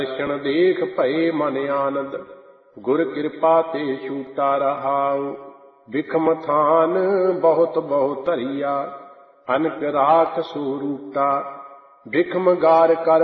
ਦਰਸ਼ਨ ਦੇਖ ਭਏ ਮਨ ਆਨੰਦ, ਗੁਰ ਕਿਰਪਾ ਤੇ ਛੂਟਾ ਰਹਾਉ। ਬਿਖਮ ਥਾਨ ਬਹੁਤ ਬਹੁ ਧਰਿਆ, ਅਨਕ ਰਾਖ ਸੋ ਰੂਟਾ। ਬਿਖਮ ਗਾਰ ਕਰ